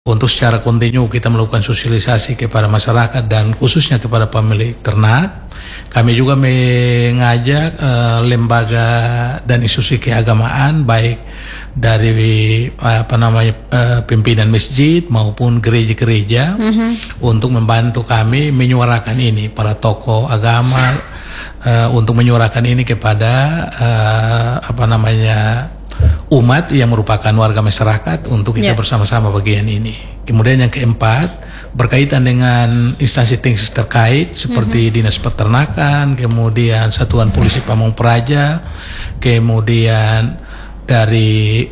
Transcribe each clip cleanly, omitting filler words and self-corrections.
Untuk secara kontinu kita melakukan sosialisasi kepada masyarakat dan khususnya kepada pemilik ternak. Kami juga mengajak lembaga dan institusi keagamaan baik dari pimpinan masjid maupun gereja-gereja untuk membantu kami menyuarakan ini, para tokoh agama untuk menyuarakan ini kepada umat yang merupakan warga masyarakat untuk kita bersama-sama bagian ini. Kemudian yang keempat, berkaitan dengan instansi teknis terkait seperti Dinas Peternakan, kemudian Satuan Polisi Pamong Praja, kemudian dari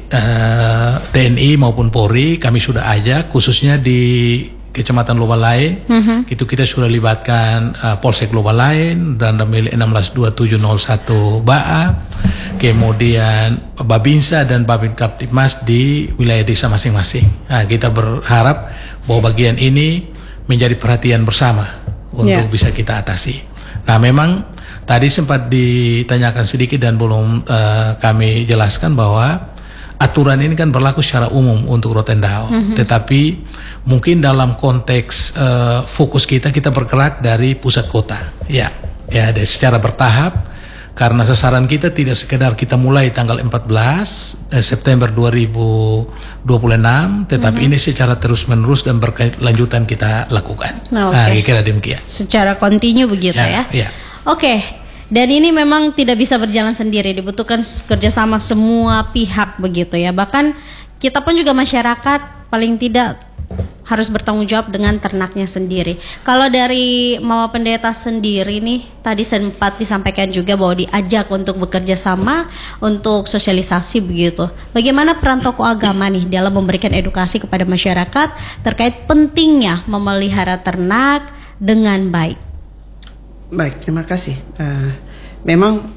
TNI maupun Polri, kami sudah ajak khususnya di Kecamatan Lobalain, itu kita sudah libatkan Polsek Lobalain dan Ramil 162701 BAA, kemudian Babinsa dan Babin Kaptipmas di wilayah desa masing-masing. Nah, kita berharap bahwa bagian ini menjadi perhatian bersama untuk bisa kita atasi. Nah, memang tadi sempat ditanyakan sedikit dan belum kami jelaskan bahwa aturan ini kan berlaku secara umum untuk Rotendao, tetapi mungkin dalam konteks fokus kita bergerak dari pusat kota, secara bertahap, karena sasaran kita tidak sekedar kita mulai tanggal 14 September 2026, tetapi ini secara terus-menerus dan berkelanjutan kita lakukan. Nah, kira demikian. Secara kontinu begitu ya. Oke. Dan ini memang tidak bisa berjalan sendiri, dibutuhkan kerjasama semua pihak begitu ya. Bahkan kita pun juga masyarakat paling tidak harus bertanggung jawab dengan ternaknya sendiri. Kalau dari Mama Pendeta sendiri nih, tadi sempat disampaikan juga bahwa diajak untuk bekerja sama untuk sosialisasi begitu. Bagaimana peran tokoh agama nih dalam memberikan edukasi kepada masyarakat terkait pentingnya memelihara ternak dengan baik? Baik, terima kasih. Memang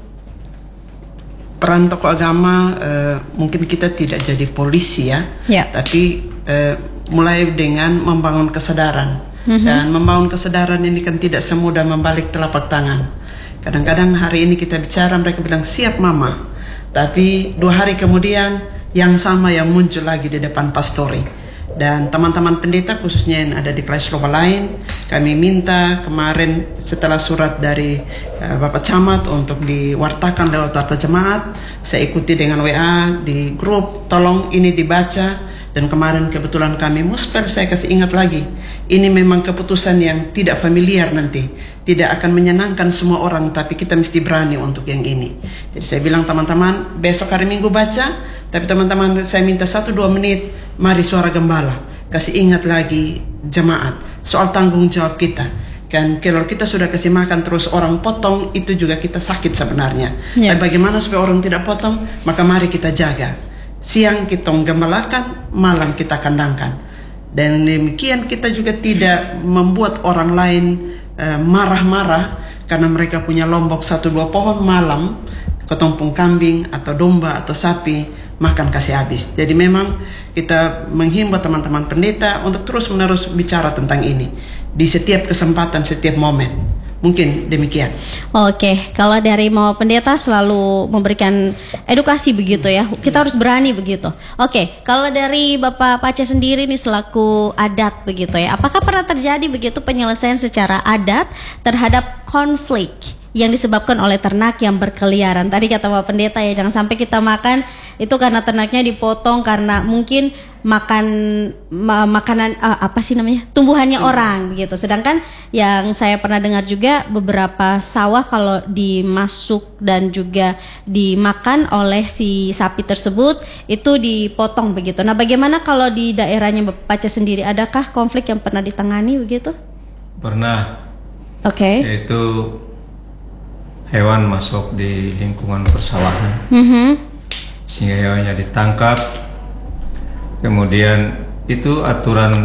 peran tokoh agama mungkin kita tidak jadi polisi tapi mulai dengan membangun kesadaran. Dan membangun kesadaran ini kan tidak semudah membalik telapak tangan. Kadang-kadang hari ini kita bicara, mereka bilang siap mama, tapi 2 hari kemudian yang sama yang muncul lagi di depan pastori. Dan teman-teman pendeta khususnya yang ada di kelas Lobalain, kami minta kemarin setelah surat dari Bapak Camat untuk diwartakan lewat warta jemaat, saya ikuti dengan WA di grup, tolong ini dibaca. Dan kemarin kebetulan kami muspel, saya kasih ingat lagi, ini memang keputusan yang tidak familiar nanti, tidak akan menyenangkan semua orang, tapi kita mesti berani untuk yang ini. Jadi saya bilang teman-teman, besok hari Minggu baca, tapi teman-teman saya minta 1-2 menit, mari suara gembala, kasih ingat lagi jemaat soal tanggung jawab kita. Kan kalau kita sudah kasih makan terus orang potong, itu juga kita sakit sebenarnya. Tapi bagaimana supaya orang tidak potong, maka mari kita jaga. Siang kita gembalakan, malam kita kandangkan. Dan demikian kita juga tidak membuat orang lain marah-marah karena mereka punya lombok 1-2 pohon, malam ketumpung kambing atau domba atau sapi makan kasih habis. Jadi memang kita menghimbau teman-teman pendeta untuk terus-menerus bicara tentang ini di setiap kesempatan, setiap momen. Mungkin demikian. Oke, kalau dari Mama Pendeta selalu memberikan edukasi begitu ya. Kita harus berani begitu. Oke, kalau dari Bapak Pace sendiri nih selaku adat begitu ya. Apakah pernah terjadi begitu penyelesaian secara adat terhadap konflik yang disebabkan oleh ternak yang berkeliaran? Tadi kata Bapak Pendeta ya, jangan sampai kita makan itu karena ternaknya dipotong karena mungkin makan makanan tumbuhannya orang gitu. Sedangkan yang saya pernah dengar juga beberapa sawah kalau dimasuk dan juga dimakan oleh si sapi tersebut itu dipotong begitu. Nah, bagaimana kalau di daerahnya Bapak Pace sendiri, adakah konflik yang pernah ditangani begitu? Pernah. Oke. Yaitu hewan masuk di lingkungan persawahan, sehingga hewannya ditangkap. Kemudian itu aturan